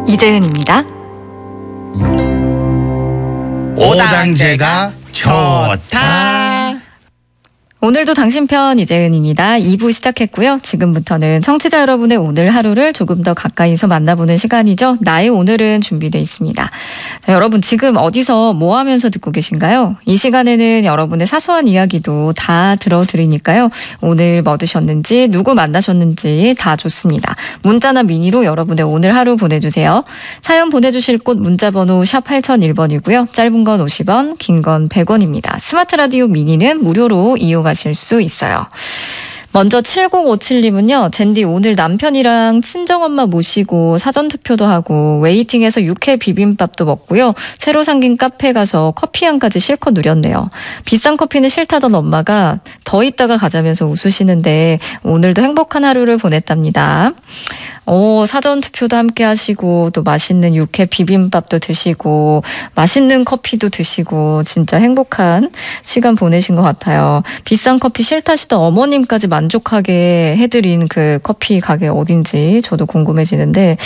이재은입니다. 오당제가 좋다. 오늘도 당신 편 이재은입니다. 2부 시작했고요. 지금부터는 청취자 여러분의 오늘 하루를 조금 더 가까이서 만나보는 시간이죠. 나의 오늘은 준비되어 있습니다. 자, 여러분 지금 어디서 뭐 하면서 듣고 계신가요? 이 시간에는 여러분의 사소한 이야기도 다 들어드리니까요. 오늘 뭐 드셨는지 누구 만나셨는지 다 좋습니다. 문자나 미니로 여러분의 오늘 하루 보내주세요. 사연 보내주실 곳 문자번호 샵 8001번이고요. 짧은 건 50원, 긴 건 100원입니다. 스마트 라디오 미니는 무료로 이용하실 수 있어요. 먼저 7057님은요. 젠디 오늘 남편이랑 친정엄마 모시고 사전투표도 하고 웨이팅해서 육회 비빔밥도 먹고요. 새로 생긴 카페 가서 커피 한 가지 실컷 누렸네요. 비싼 커피는 싫다던 엄마가 더 있다가 가자면서 웃으시는데 오늘도 행복한 하루를 보냈답니다. 사전투표도 함께 하시고 또 맛있는 육회 비빔밥도 드시고 맛있는 커피도 드시고 진짜 행복한 시간 보내신 것 같아요. 비싼 커피 싫다시던 어머님까지 만족하게 해드린 그 커피 가게 어딘지 저도 궁금해지는데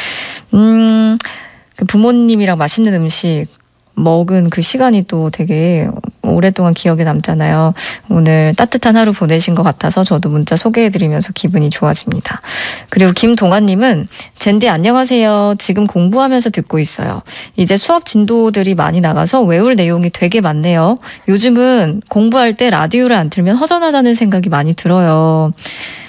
그 부모님이랑 맛있는 음식 먹은 그 시간이 또 되게 오랫동안 기억에 남잖아요. 오늘 따뜻한 하루 보내신 것 같아서 저도 문자 소개해드리면서 기분이 좋아집니다. 그리고 김동아님은 젠디 안녕하세요. 지금 공부하면서 듣고 있어요. 이제 수업 진도들이 많이 나가서 외울 내용이 되게 많네요. 요즘은 공부할 때 라디오를 안 틀면 허전하다는 생각이 많이 들어요.